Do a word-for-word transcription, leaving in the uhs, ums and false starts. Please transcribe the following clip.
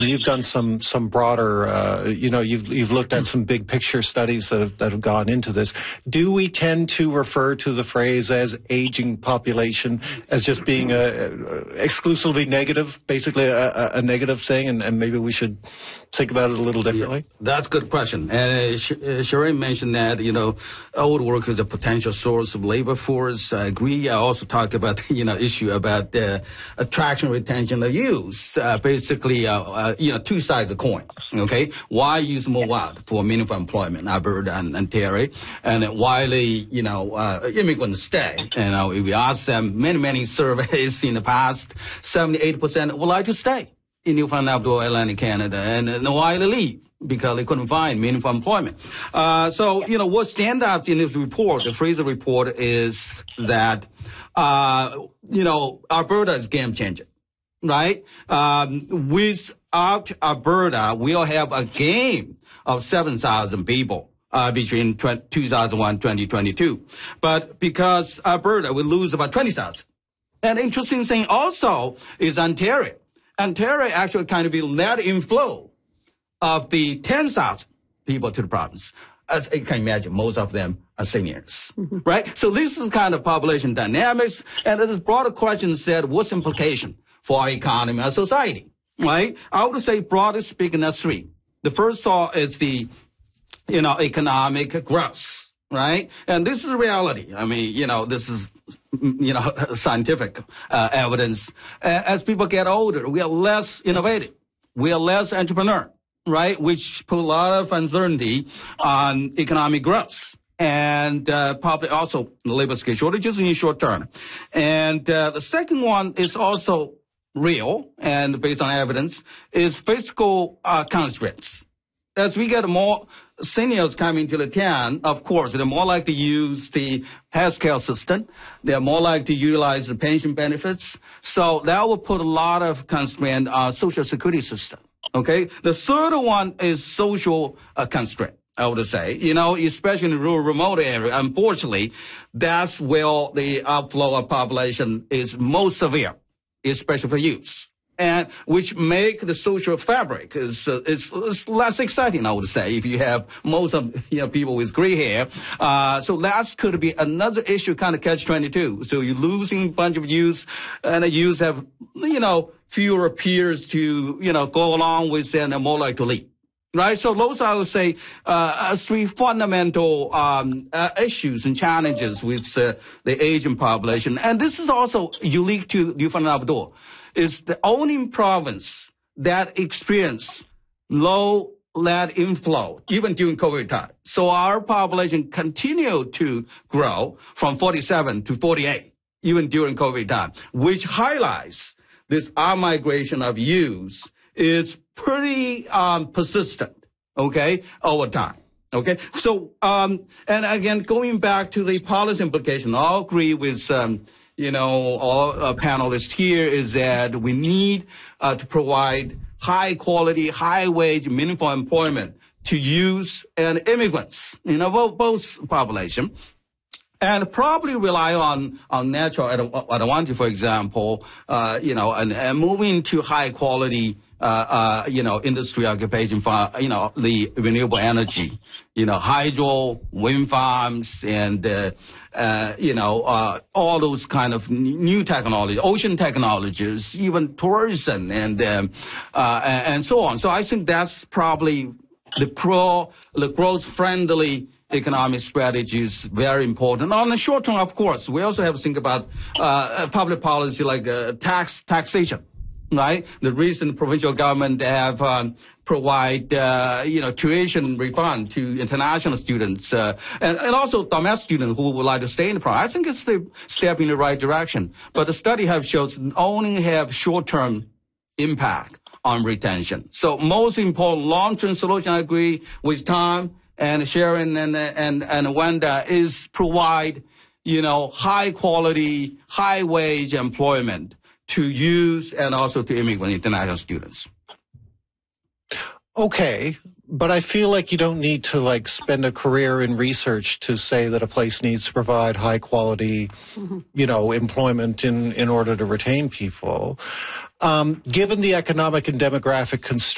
You've done some some broader, uh, you know, you've you've looked at some big picture studies that have that have gone into this. Do we tend to refer to the phrase as aging population as just being a, a exclusively negative, basically a, a negative thing, and, and maybe we should think about it a little differently? Yeah, that's a good question. And uh, Sh- uh, Shireen mentioned that, you know, old work is a potential source of labor force. I agree. I also talk about, you know, issue about uh, attraction, retention, of use. Uh, basically, uh, uh, you know, two sides of the coin. Okay, why use move out for meaningful employment, Alberta and, and Terry, and why the, you know, uh, immigrants stay? You know, if we ask them, many many surveys in the past, seventy-eight percent would like to stay in Newfoundland, Labrador, Atlantic Canada, and, and why they leave? Because they couldn't find meaningful employment. Uh, so, you know, what stands out in this report, the Fraser report, is that, uh, you know, Alberta is game changer, right? Um, without Alberta, we'll have a gain of seven thousand people. Uh, between two thousand one and twenty twenty-two. But because Alberta will lose about twenty thousand. And interesting thing also is Ontario. Ontario actually kind of be net inflow of the ten thousand people to the province. As you can imagine, most of them are seniors, mm-hmm. right? So this is kind of population dynamics. And this broader question said, what's implication for our economy and society, right? I would say, broadly speaking, that's three. The first thought is the, you know, economic growth, right? And this is reality. I mean, you know, this is, you know, scientific uh, evidence. Uh, as people get older, we are less innovative. We are less entrepreneur, right? Which put a lot of uncertainty on economic growth. And uh, probably also labor skill shortages in the short term. And uh, the second one is also real, and based on evidence, is fiscal uh, constraints. As we get more seniors coming to the town, of course, they're more likely to use the healthcare system. They're more likely to utilize the pension benefits. So that will put a lot of constraint on social security system. Okay. The third one is social uh, constraint, I would say. You know, especially in the rural, remote area, unfortunately, that's where the outflow of population is most severe, especially for youth. And which make the social fabric is, uh, is, is less exciting, I would say, if you have most of, you know, people with gray hair. Uh, so that could be another issue, kind of catch twenty-two. So you're losing a bunch of youth, and the youth have, you know, fewer peers to, you know, go along with, and they're more likely to leave. Right? So those, I would say, uh, three fundamental, um, uh, issues and challenges with, uh, the aging population. And this is also unique to Newfoundland Labrador. Is the only province that experienced low lead inflow, even during COVID time. So our population continued to grow from forty-seven to forty-eight, even during COVID time, which highlights this out-migration of youth is pretty um, persistent, okay, over time. Okay, so, um, and again, going back to the policy implication, I'll agree with, um, you know, all uh, panelists here is that we need uh, to provide high quality, high wage, meaningful employment to youth and immigrants, you know, both, both population. And probably rely on, on natural advantage, for example, uh, you know, and, and moving to high quality, uh, uh, you know, industry occupation for, you know, the renewable energy, you know, hydro, wind farms, and, uh, uh, you know, uh, all those kind of new technologies, ocean technologies, even tourism, and, um, uh, and so on. So I think that's probably the pro, the growth friendly economic strategy is very important. On the short term, of course, we also have to think about uh, public policy like uh, tax taxation, right? The recent provincial government have um, provide uh, you know tuition refund to international students uh, and, and also domestic students who would like to stay in the province. I think it's the step in the right direction. But the study have shown only have short term impact on retention. So most important long term solution, I agree with Tom and Sharon and, and, and Wanda, is provide, you know, high quality, high wage employment to youth and also to immigrant international students. Okay. But I feel like you don't need to like spend a career in research to say that a place needs to provide high quality, mm-hmm. you know, employment in, in order to retain people. Um, given the economic and demographic constraints